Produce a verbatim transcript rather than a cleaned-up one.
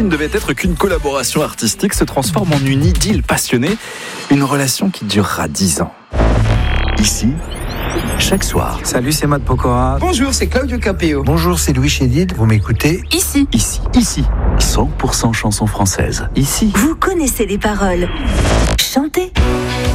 qui ne devait être qu'une collaboration artistique se transforme en une idylle passionnée, une relation qui durera dix ans. Ici, chaque soir. Salut, c'est Matt Pokora. Bonjour, c'est Claudio Capéo. Bonjour, c'est Louis Chédid. Vous m'écoutez? Ici. Ici. Ici. cent pour cent chansons françaises. Ici. Vous connaissez les paroles. Chantez.